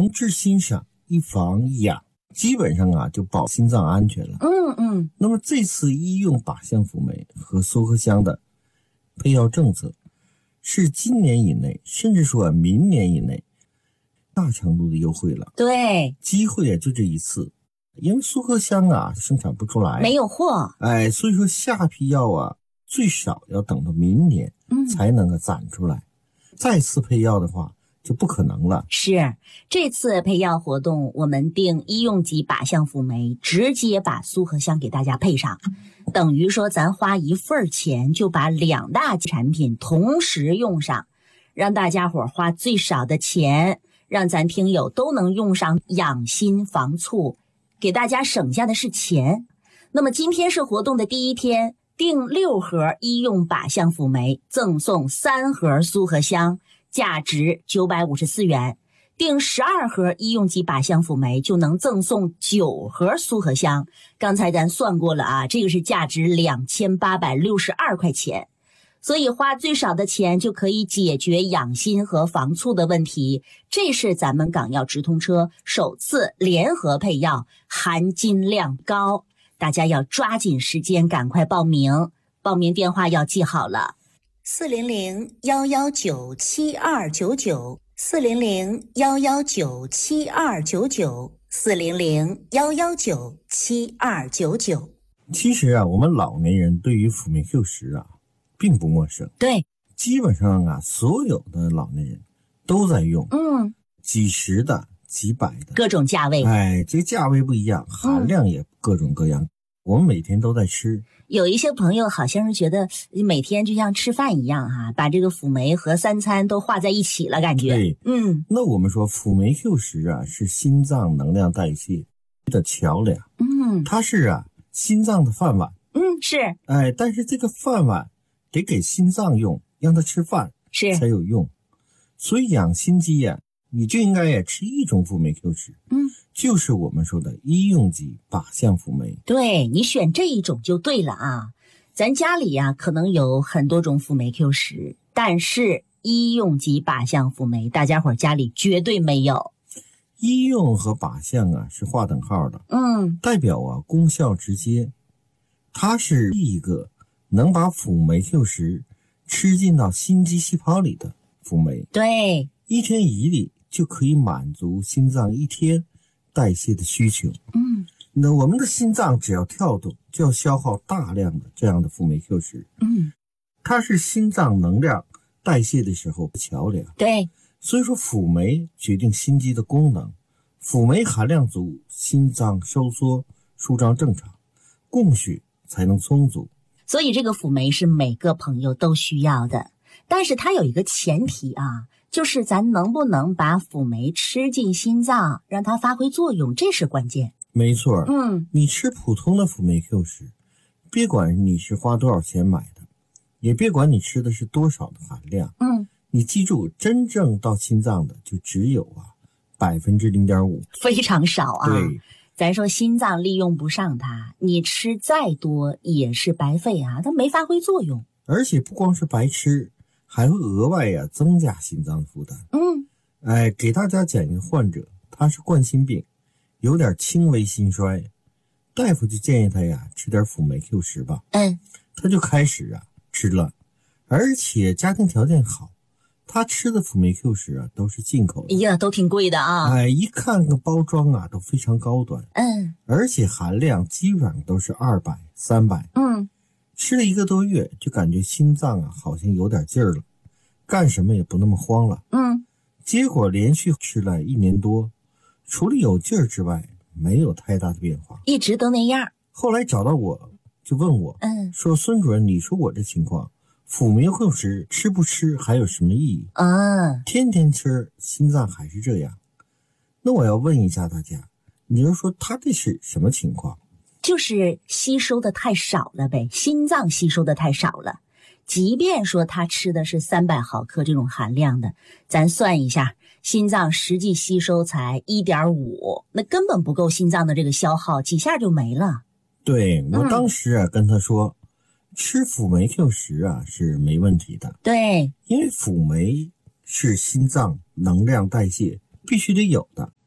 从治心上，预防痒，基本上就保心脏安全了。那么这次医用靶向辅酶和苏合香的配药政策是今年以内，甚至说明年以内大程度的优惠了。 对， 机会就这一次，因为苏合香生产不出来， 没有货。 所以说下批药最少要等到明年才能够攒出来。再次配药的话就不可能了。 是，这次配药活动我们定医用级靶向辅酶，直接把苏合香给大家配上，等于说咱花一份钱就把2大产品同时用上，让大家伙花最少的钱，让咱听友都能用上养心防猝，给大家省下的是钱。那么今天是活动的第一天，订6盒医用靶向辅酶赠送3盒苏合香，价值954元，订12盒医用级靶向辅酶就能赠送9盒苏合香。刚才咱算过了这个是价值2862块钱。所以花最少的钱就可以解决养心和防猝的问题，这是咱们港药直通车首次联合配药，含金量高，大家要抓紧时间赶快报名，报名电话要记好了，400-119-7299 400-119-7299 400-119-7299。 其实我们老年人对于辅酶 Q10并不陌生。 对， 基本上所有的老年人都在用，几十的几百的各种价位， 这个价位不一样，含量也各种各样，我们每天都在吃。 有一些朋友好像是觉得每天就像吃饭一样把这个辅酶和3餐都化在一起了，感觉。 对，那我们说辅酶 Q10是心脏能量代谢的桥梁，它是心脏的饭碗， 是， 但是这个饭碗得给心脏用，让它吃饭是才有用。所以养心肌你就应该吃一种辅酶 Q10，就是我们说的医用级靶向辅酶。 对，你选这一种就对了咱家里可能有很多种辅酶 Q10，但是医用级靶向辅酶大家伙家里绝对没有。 医用和靶向是划等号的，代表功效直接，它是一个能把辅酶 Q10吃进到心肌细胞里的辅酶。 对 ，1天1粒就可以满足心脏1天代谢的需求。那我们的心脏只要跳动就要消耗大量的这样的辅酶 Q10。它是心脏能量代谢的时候的桥梁。 对， 所以说辅酶决定心肌的功能，辅酶含量足，心脏收缩舒张正常，供血才能充足。 所以这个辅酶是每个朋友都需要的，但是它有一个前提就是咱能不能把辅酶吃进心脏，让它发挥作用，这是关键。 没错，你吃普通的辅酶 Q10，别管你是花多少钱买的，也别管你吃的是多少的含量，你记住，真正到心脏的就只有0.5%， 非常少对， 咱说心脏利用不上它，你吃再多也是白费它没发挥作用。 而且不光是白吃，还会额外增加心脏的负担。给大家讲一个患者，他是冠心病，有点轻微心衰，大夫就建议他吃点辅酶 Q10吧。他就开始吃了，而且家庭条件好，他吃的辅酶 Q10都是进口的， 都挺贵的一看个包装都非常高端，而且含量基本上都是200、300，吃了1个多月就感觉心脏好像有点劲儿了，干什么也不那么慌了，结果连续吃了1年多，除了有劲儿之外没有太大的变化， 一直都那样。 后来找到我就问我，说孙主任，你说我这情况辅酶 Q10吃不吃还有什么意义？天天吃心脏还是这样。那我要问一下大家，你就说他这是什么情况？ 就是吸收的太少了呗，心脏吸收的太少了。即便说他吃的是300毫克这种含量的，咱算一下，心脏实际吸收才1.5，那根本不够心脏的这个消耗，几下就没了。 对，我当时跟他说，吃辅酶 Q10是没问题的。 对， 因为辅酶是心脏能量代谢必须得有的。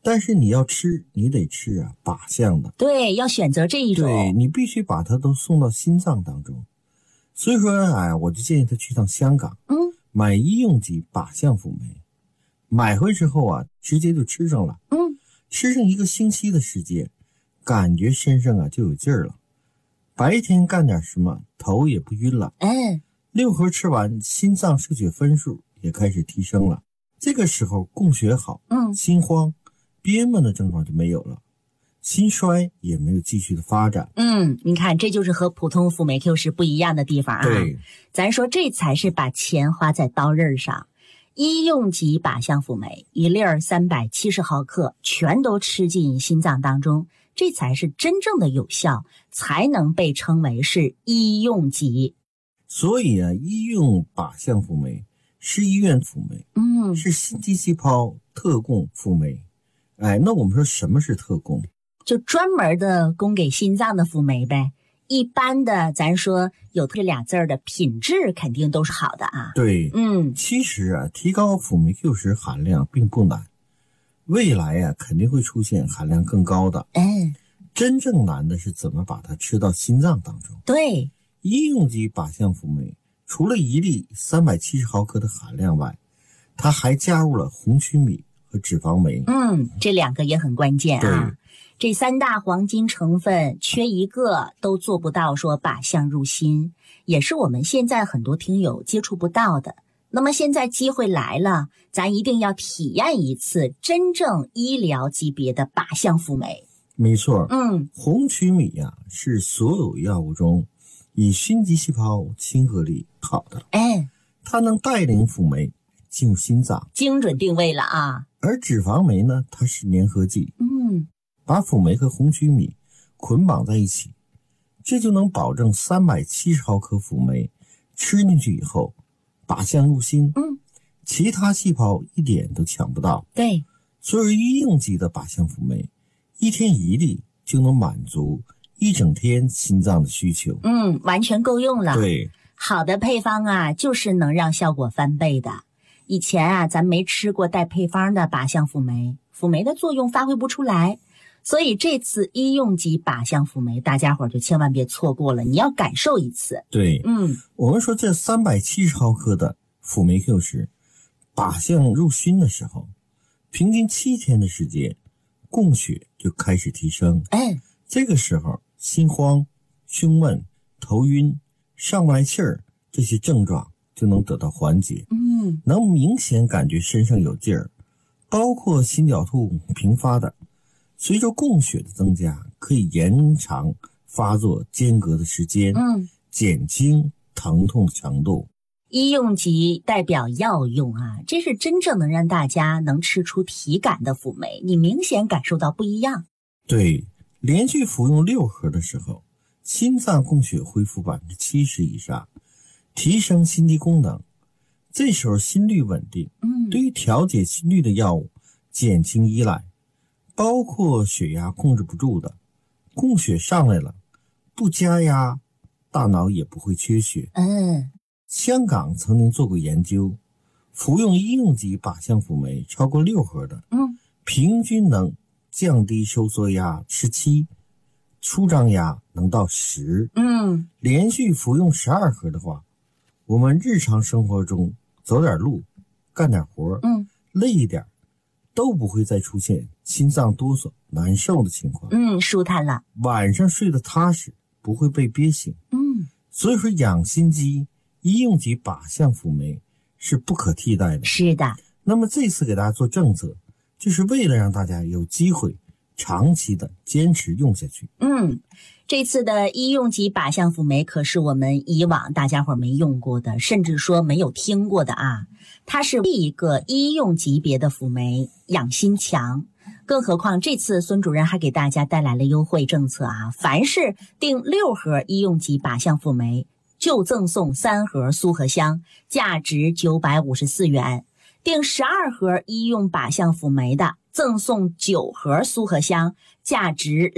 但是你要吃，你得吃啊靶向的。 对，要选择这一种。 对，你必须把它都送到心脏当中。所以说，我就建议他去趟香港，买医用级靶向辅酶，买回之后直接就吃上了，吃上1个星期的时间，感觉身上就有劲儿了，白天干点什么头也不晕了。6盒吃完，心脏射血分数也开始提升了。这个时候供血好，心慌、憋闷的症状就没有了。心衰也没有继续的发展。 你看，这就是和普通辅酶 Q 十不一样的地方啊。 对， 咱说这才是把钱花在刀刃上。医用级靶向辅酶1粒370毫克，全都吃进心脏当中，这才是真正的有效，才能被称为是医用级。 所以医用靶向辅酶是医院辅酶，是心肌细胞特供辅酶。那我们说什么是特供？ 就专门的供给心脏的辅酶呗。一般的咱说有这俩字的品质肯定都是好的啊。 对，其实提高辅酶 Q10含量并不难，未来肯定会出现含量更高的。真正难的是怎么把它吃到心脏当中。 对， 医用级靶向辅酶除了1粒370毫克的含量外，它还加入了红曲米和脂肪酶。 这2个也很关键啊。这3大黄金成分缺一个都做不到说靶向入心，也是我们现在很多听友接触不到的。那么现在机会来了，咱一定要体验一次真正医疗级别的靶向辅酶。 没错，红曲米是所有药物中以心肌细胞亲和力好的，它能带领辅酶进入心脏， 精准定位了啊。 而脂肪酶呢，它是粘合剂，把辅酶和红曲米捆绑在一起，这就能保证370毫克辅酶吃进去以后靶向入心，其他细胞一点都抢不到。 对， 所以医用级的靶向辅酶1天1粒就能满足1整天心脏的需求。 完全够用了。 对， 好的配方就是能让效果翻倍的。以前咱没吃过带配方的靶向辅酶，辅酶的作用发挥不出来。所以这次医用级靶向辅酶，大家伙就千万别错过了，你要感受一次。 对，我们说这370毫克的辅酶 Q10靶向入心的时候，平均7天的时间，供血就开始提升。这个时候心慌、胸闷、头晕、上不来气儿这些症状就能得到缓解，能明显感觉身上有劲儿，包括心绞痛频发的。随着供血的增加，可以延长发作间隔的时间，减轻疼痛的强度。 医用级代表药用这是真正能让大家能吃出体感的辅酶，你明显感受到不一样。 对，连续服用6盒的时候，心脏供血恢复70%以上，提升心肌功能，这时候心率稳定，对于调节心率的药物减轻依赖，包括血压控制不住的，供血上来了，不加压，大脑也不会缺血。香港曾经做过研究，服用医用级靶向辅酶超过6盒的，平均能降低收缩压17%，舒张压能到10%。连续服用12盒的话，我们日常生活中走点路、干点活，累一点，都不会再出现心脏哆嗦、难受的情况。 舒坦了， 晚上睡得踏实，不会被憋醒。所以说养心肌医用级靶向辅酶是不可替代的。 是的。 那么这次给大家做政策，就是为了让大家有机会长期的坚持用下去。 这次的医用级靶向辅酶可是我们以往大家伙没用过的，甚至说没有听过的啊。它是第一个医用级别的辅酶，养心强。更何况这次孙主任还给大家带来了优惠政策啊，凡是订6盒医用级靶向辅酶，就赠送3盒苏合香，价值954元。订12盒医用靶向辅酶的，赠送9盒苏合香，价值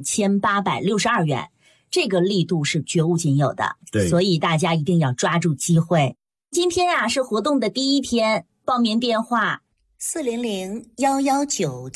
2862元。这个力度是绝无仅有的， 对， 所以大家一定要抓住机会。今天是活动的第1天，报名电话400-119